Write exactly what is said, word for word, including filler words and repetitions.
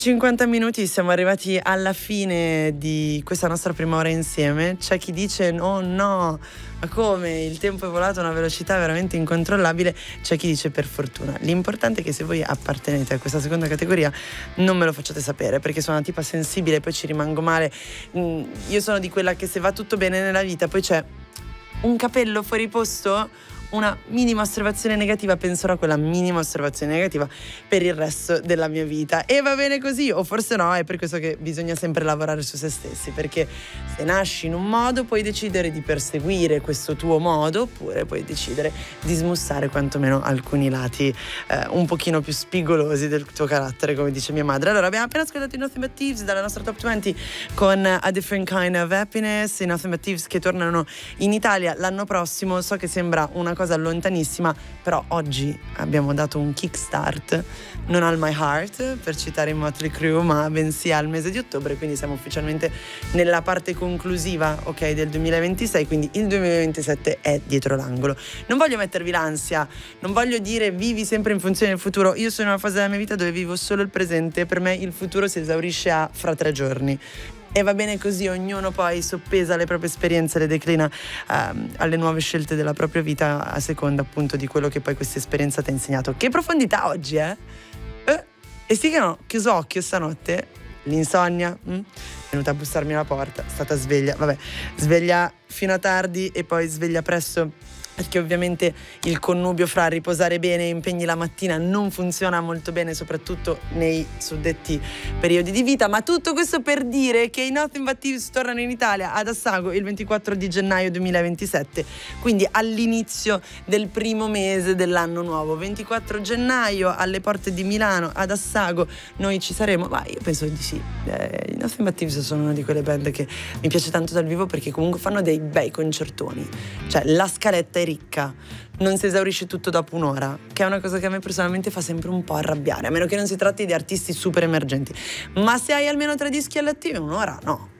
cinquanta minuti, siamo arrivati alla fine di questa nostra prima ora insieme. C'è chi dice no, no, ma come? Il tempo è volato a una velocità veramente incontrollabile. C'è chi dice per fortuna. L'importante è che se voi appartenete a questa seconda categoria non me lo facciate sapere, perché sono una tipa sensibile, poi ci rimango male. Io sono di quella che se va tutto bene nella vita, poi c'è un capello fuori posto, una minima osservazione negativa, penserò a quella minima osservazione negativa per il resto della mia vita, e va bene così, o forse no. È per questo che bisogna sempre lavorare su se stessi, perché se nasci in un modo puoi decidere di perseguire questo tuo modo, oppure puoi decidere di smussare quantomeno alcuni lati eh, un pochino più spigolosi del tuo carattere, come dice mia madre. Allora, abbiamo appena ascoltato i Nothing But Thieves dalla nostra Top venti con A Different Kind of Happiness. I Nothing But Thieves che tornano in Italia l'anno prossimo. So che sembra una cosa lontanissima, però oggi abbiamo dato un kickstart non al My Heart, per citare i Motley Crue, ma bensì al mese di ottobre, quindi siamo ufficialmente nella parte conclusiva, ok, del duemilaventisei, quindi il duemilaventisette è dietro l'angolo. Non voglio mettervi l'ansia, non voglio dire vivi sempre in funzione del futuro. Io sono in una fase della mia vita dove vivo solo il presente. Per me il futuro si esaurisce a fra tre giorni. E va bene così, ognuno poi soppesa le proprie esperienze, le declina um, alle nuove scelte della propria vita, a seconda appunto di quello che poi questa esperienza ti ha insegnato. Che profondità oggi, eh? eh? E sì che no, chiuso occhio stanotte, l'insonnia, hm? è venuta a bussarmi alla porta, è stata sveglia, vabbè, sveglia fino a tardi e poi sveglia presto, perché ovviamente il connubio fra riposare bene e impegni la mattina non funziona molto bene, soprattutto nei suddetti periodi di vita. Ma tutto questo per dire che i Nothing But Thieves tornano in Italia ad Assago il ventiquattro di gennaio duemilaventisette, quindi all'inizio del primo mese dell'anno nuovo. Ventiquattro gennaio alle porte di Milano, ad Assago, noi ci saremo. Ma io penso di sì. eh, i Nothing But Thieves sono una di quelle band che mi piace tanto dal vivo, perché comunque fanno dei bei concertoni, cioè la scaletta è ricca, non si esaurisce tutto dopo un'ora, che è una cosa che a me personalmente fa sempre un po' arrabbiare, a meno che non si tratti di artisti super emergenti. Ma se hai almeno tre dischi all'attivo, un'ora no.